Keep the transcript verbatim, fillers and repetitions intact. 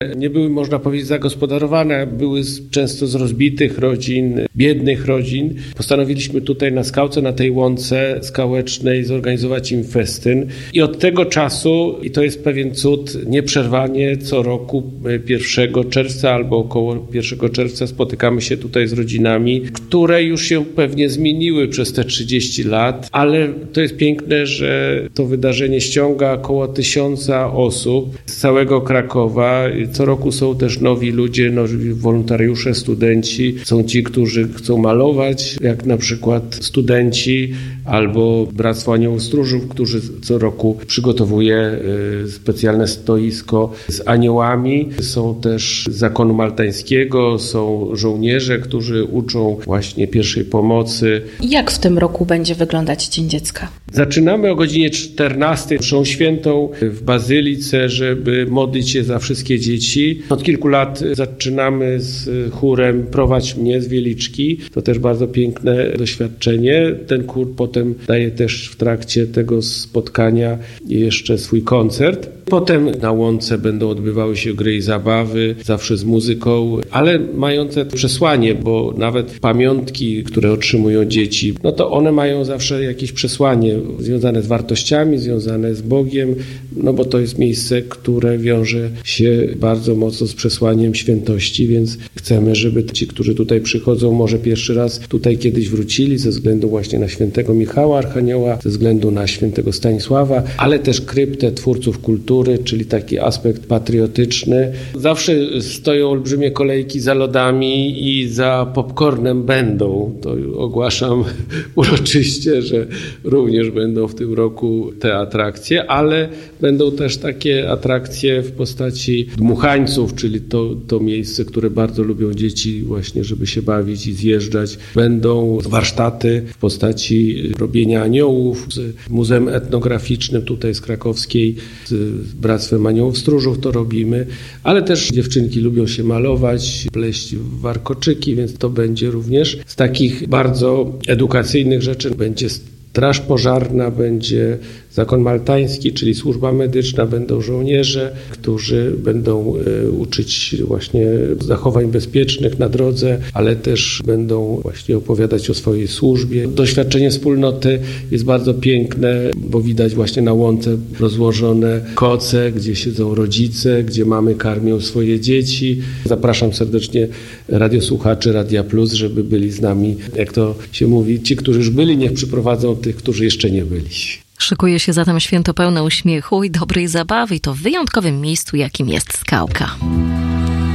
nie były, można powiedzieć, zagospodarowane, były z, często z rozbitych rodzin, biednych rodzin. Postanowiliśmy tutaj na skałce, na tej łące skałecznej zorganizować im festyn i od tego czasu, i to jest pewien cud, nieprzerwanie co roku pierwszego czerwca albo około pierwszego czerwca spotykamy się tutaj z rodzinami, które już się pewnie zmieniły przez te trzydzieści lat, ale to jest piękne, że to wydarzenie ściąga około tysiąca osób z całego Krakowa. Co roku są też nowi ludzie, nowi wolontariusze, studenci. Są ci, którzy chcą malować, jak na przykład studenci albo Bractwo Aniołów Stróżów, którzy co roku przygotowuje specjalne stoisko z aniołami. Są też z zakonu maltańskiego, są żołnierze, którzy uczą właśnie pierwszej pomocy. Jak w tym roku będzie wyglądać Dzień Dziecka? Zaczynamy o godzinie czternastej mszą świętą w Bazylice, żeby modlić się za wszystkie dzieci. Od kilku lat zaczynamy z chórem Prowadź mnie z Wieliczki. To też bardzo piękne doświadczenie. Ten chór potem daje też w trakcie tego spotkania jeszcze swój koncert. Potem na łące będą odbywały się gry i zabawy, zawsze z muzyką, ale mające przesłanie, bo nawet pamiątki, które otrzymują dzieci, no to one mają zawsze jakieś przesłanie związane z wartościami, związane z Bogiem, no bo to jest miejsce, które wiąże się bardzo mocno z przesłaniem świętości, więc chcemy, żeby ci, którzy tutaj przychodzą, może pierwszy raz tutaj kiedyś wrócili ze względu właśnie na świętego Michała Archanioła, ze względu na świętego Stanisława, ale też kryptę twórców kultury, czyli taki aspekt patriotyczny. Zawsze stoją olbrzymie kolejki za lodami i za popcornem będą. To ogłaszam uroczyście, że również będą w tym roku te atrakcje, ale będą też takie atrakcje w postaci dmuchańców, czyli to, to miejsce, które bardzo lubią dzieci właśnie, żeby się bawić i zjeżdżać. Będą warsztaty w postaci robienia aniołów z Muzeum Etnograficznym tutaj z krakowskiej, z Bractwem Aniołów Stróżów to robimy, ale też dziewczynki lubią się malować, pleść warkoczyki, więc to będzie również z takich bardzo edukacyjnych rzeczy. Będzie straż pożarna, będzie zakon maltański, czyli służba medyczna, będą żołnierze, którzy będą uczyć właśnie zachowań bezpiecznych na drodze, ale też będą właśnie opowiadać o swojej służbie. Doświadczenie wspólnoty jest bardzo piękne, bo widać właśnie na łące rozłożone koce, gdzie siedzą rodzice, gdzie mamy karmią swoje dzieci. Zapraszam serdecznie radiosłuchaczy Radia Plus, żeby byli z nami, jak to się mówi, ci, którzy już byli, niech przyprowadzą tych, którzy jeszcze nie byli. Szykuje się zatem święto pełne uśmiechu i dobrej zabawy i to w wyjątkowym miejscu, jakim jest Skałka.